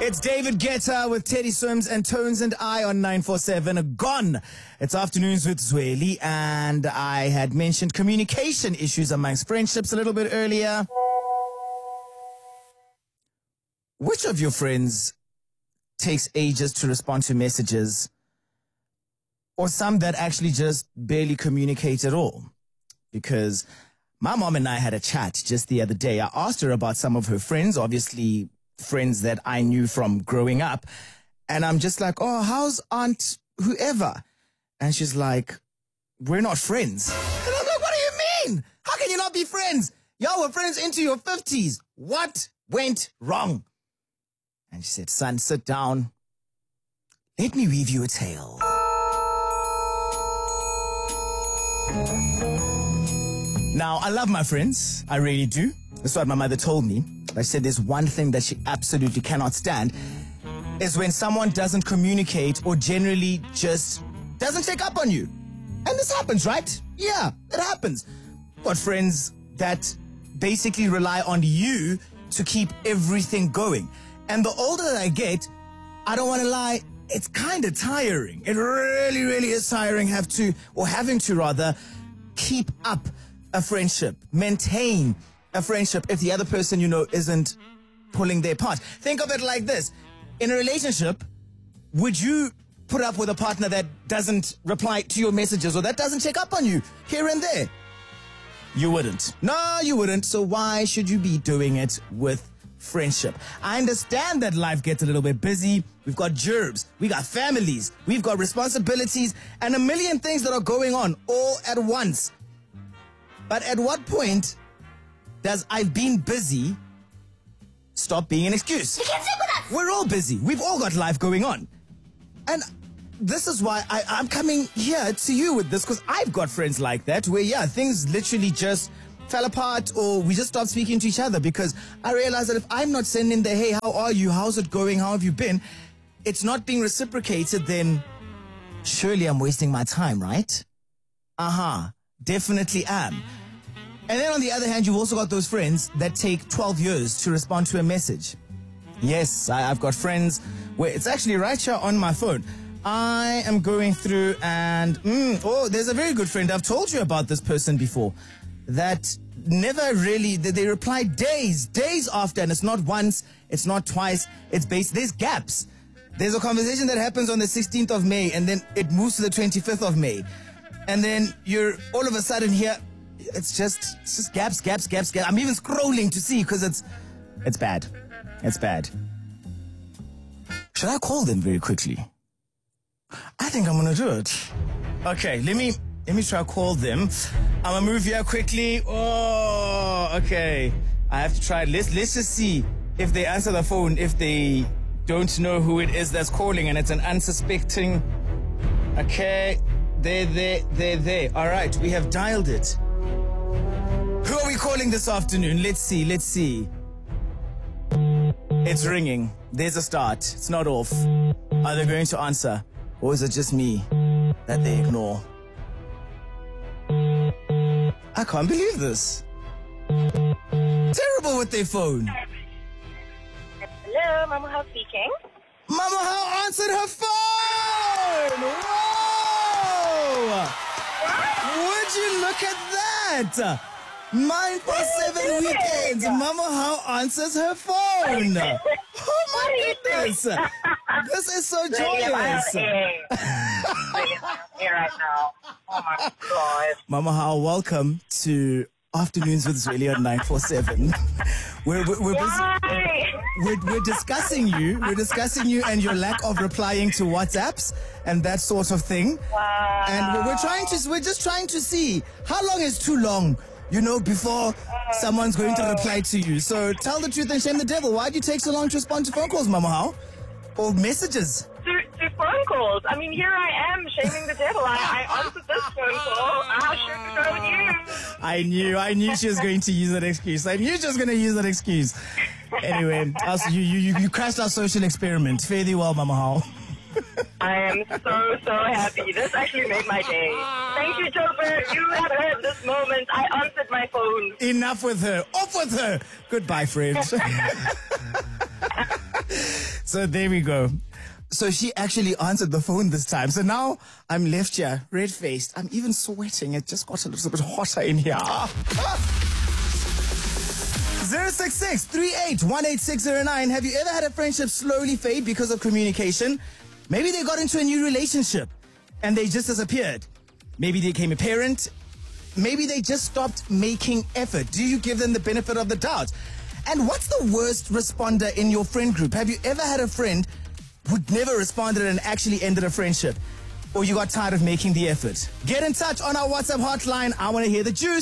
It's David Guetta with Teddy Swims and Tones and I on 947. Gone. It's Afternoons with Zweli, and I had mentioned communication issues amongst friendships a little bit earlier. Which of your friends takes ages to respond to messages, or some that actually just barely communicate at all? Because my mom and I had a chat just the other day. I asked her about some of her friends, obviously friends that I knew from growing up. And I'm just like, oh, how's Aunt whoever? And she's like, we're not friends. And I'm like, what do you mean? How can you not be friends? Y'all were friends into your 50s. What went wrong? And she said, son, sit down. Let me weave you a tale. Now, I love my friends. I really do. That's what my mother told me. I said there's one thing that she absolutely cannot stand is when someone doesn't communicate or generally just doesn't check up on you. And this happens, right? Yeah, it happens. Got friends that basically rely on you to keep everything going. And the older that I get, I don't want to lie, it's kind of tiring. It really, really is tiring having to keep up a friendship, maintain a friendship if the other person you know isn't pulling their part. Think of it like this. In a relationship, would you put up with a partner that doesn't reply to your messages or that doesn't check up on you here and there? You wouldn't. No, you wouldn't. So why should you be doing it with friendship? I understand that life gets a little bit busy. We've got gerbs, we got families, we've got responsibilities, and a million things that are going on all at once. But at what point does I've been busy stop being an excuse? You can't sit with us! We're all busy. We've all got life going on. And this is why I'm coming here to you with this, because I've got friends like that where, things literally just fell apart or we just stopped speaking to each other because I realized that if I'm not sending the, hey, how are you? How's it going? How have you been? It's not being reciprocated, then surely I'm wasting my time, right? Definitely am. And then on the other hand, you've also got those friends that take 12 years to respond to a message. Yes, I've got friends where it's actually right here on my phone. I am going through and, there's a very good friend. I've told you about this person before that never really, they reply days after, and it's not once, it's not twice, there's gaps. There's a conversation that happens on the 16th of May and then it moves to the 25th of May. And then you're all of a sudden here, it's just gaps. I'm even scrolling to see because it's bad. It's bad. Should I call them very quickly? I think I'm gonna do it. Okay, let me try to call them. I'm gonna move here quickly. Oh, okay. I have to try it. Let's just see if they answer the phone, if they don't know who it is that's calling and it's an unsuspecting. Okay. There. All right, we have dialed it. Who are we calling this afternoon? Let's see. It's ringing. There's a start. It's not off. Are they going to answer? Or is it just me that they ignore? I can't believe this. Terrible with their phone. Hello, Mama How speaking. Mama How answered her phone! Whoa! Would you look at that? 947 weekends. Mama How answers her phone. Oh my goodness. This is so joyous. Here right now. Oh my God. Mama How, welcome to Afternoons with Zweli on 947. We're discussing you. We're discussing you and your lack of replying to WhatsApps and that sort of thing. Wow. And we're just trying to see how long is too long, before someone's going to reply to you. So tell the truth and shame the devil. Why do you take so long to respond to phone calls, Mama How? Or messages? To phone calls. I mean, here I am shaming the devil. I answered this phone call. How should I go with you? I knew she was going to use that excuse. Anyway, you crashed our social experiment. Fare thee well, Mama How. I am so happy. This actually made my day. Thank you, Chopper. You have heard this moment. I answered my phone. Enough with her. Off with her. Goodbye, friends. So there we go. So she actually answered the phone this time. So now I'm left here, red-faced. I'm even sweating. It just got a little bit hotter in here. 066-38-18609. Have you ever had a friendship slowly fade because of communication? Maybe they got into a new relationship and they just disappeared. Maybe they became a parent. Maybe they just stopped making effort. Do you give them the benefit of the doubt? And what's the worst responder in your friend group? Have you ever had a friend who never responded and actually ended a friendship? Or you got tired of making the effort? Get in touch on our WhatsApp hotline. I want to hear the juice.